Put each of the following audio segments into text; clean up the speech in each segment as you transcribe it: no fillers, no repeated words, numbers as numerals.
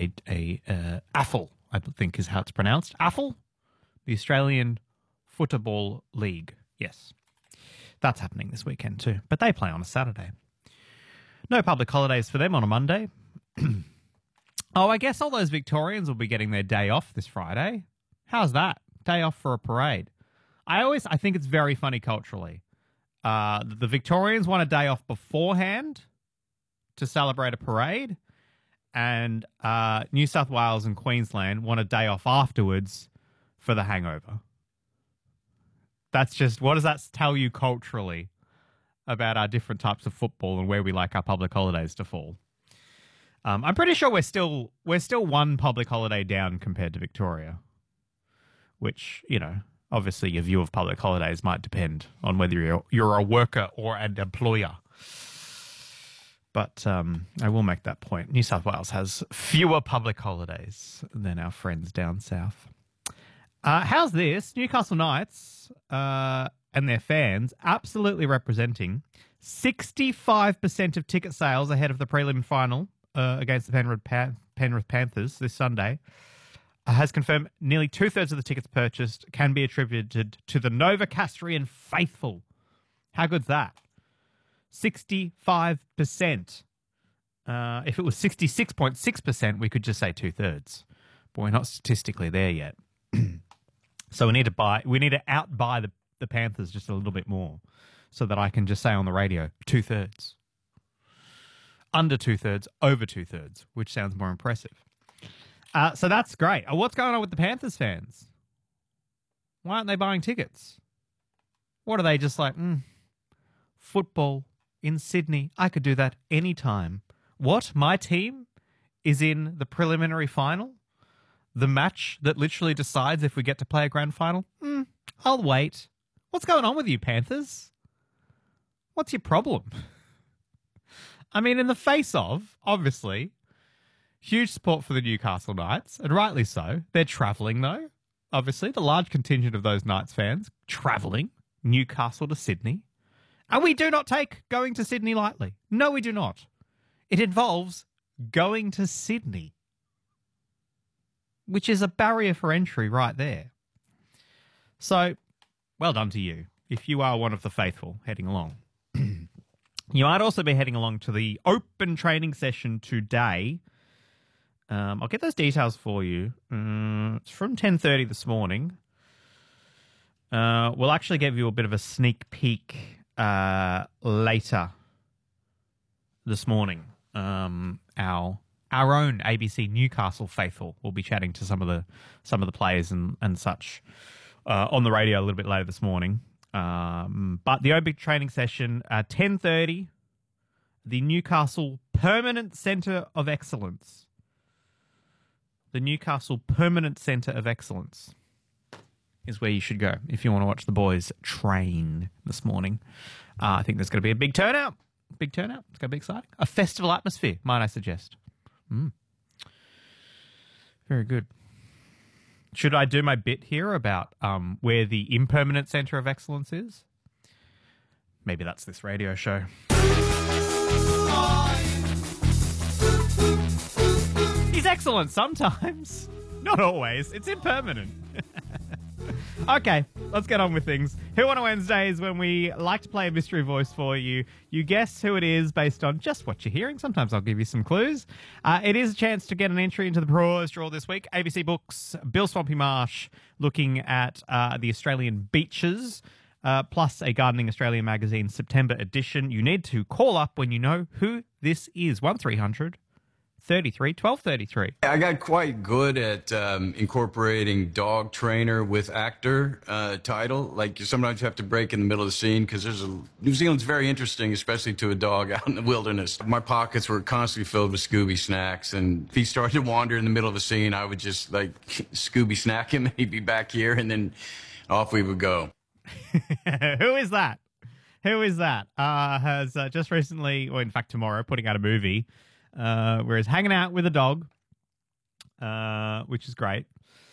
AFL, I think is how it's pronounced. AFL, the Australian Football League. Yes, that's happening this weekend too. But they play on a Saturday. No public holidays for them on a Monday. Oh, I guess all those Victorians will be getting their day off this Friday. How's that? Day off for a parade. I think it's very funny culturally. The Victorians want a day off beforehand to celebrate a parade, and New South Wales and Queensland want a day off afterwards for the hangover. That's just, what does that tell you culturally about our different types of football and where we like our public holidays to fall? I'm pretty sure we're still one public holiday down compared to Victoria, which, you know, obviously your view of public holidays might depend on whether you're a worker or an employer. But I will make that point. New South Wales has fewer public holidays than our friends down south. How's this? Newcastle Knights and their fans absolutely representing 65% of ticket sales ahead of the prelim final against the Penrith Panthers this Sunday. Has confirmed nearly 2/3 of the tickets purchased can be attributed to the Novocastrian faithful. How good's that? 65%. If it was 66.6%, we could just say 2/3. But we're not statistically there yet. So we need to outbuy the Panthers just a little bit more so that I can just say on the radio, 2/3. Under 2/3, over 2/3, which sounds more impressive. So that's great. What's going on with the Panthers fans? Why aren't they buying tickets? What are they just like, football in Sydney, I could do that anytime. What? My team is in the preliminary final? The match that literally decides if we get to play a grand final? I'll wait. What's going on with you, Panthers? What's your problem? I mean, in the face of, obviously, huge support for the Newcastle Knights, and rightly so. They're travelling, though. Obviously, the large contingent of those Knights fans travelling Newcastle to Sydney. And we do not take going to Sydney lightly. No, we do not. It involves going to Sydney, which is a barrier for entry right there. So, well done to you, if you are one of the faithful heading along. You might also be heading along to the open training session today. I'll get those details for you. It's from 10:30 this morning. We'll actually give you a bit of a sneak peek later this morning. Our own ABC Newcastle faithful will be chatting to some of the players and such on the radio a little bit later this morning. But the open training session at 10:30, the Newcastle Permanent Centre of Excellence. The Newcastle Permanent Centre of Excellence is where you should go if you want to watch the boys train this morning. I think there's going to be a big turnout. Big turnout. It's going to be exciting. A festival atmosphere, might I suggest. Very good. Should I do my bit here about where the Impermanent Centre of Excellence is? Maybe that's this radio show. He's excellent sometimes. Not always. It's impermanent. Okay, let's get on with things. Who on a Wednesday is when we like to play a mystery voice for you. You guess who it is based on just what you're hearing. Sometimes I'll give you some clues. It is a chance to get an entry into the prize draw this week. ABC Books, Bill Swampy Marsh, looking at the Australian beaches, plus a Gardening Australia magazine September edition. You need to call up when you know who this is. 1300 33 1233. I got quite good at incorporating dog trainer with actor title. Like sometimes you have to break in the middle of the scene because New Zealand's very interesting, especially to a dog out in the wilderness. My pockets were constantly filled with Scooby snacks, and if he started to wander in the middle of a scene, I would just like Scooby snack him, and he'd be back here, and then off we would go. Who is that? Who is that? Has just recently, or in fact tomorrow, putting out a movie. Where he's hanging out with a dog, which is great.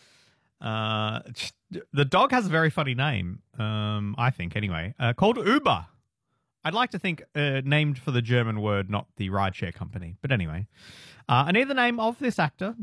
The dog has a very funny name, I think, anyway, called Uber. I'd like to think named for the German word, not the rideshare company. But anyway, I need the name of this actor.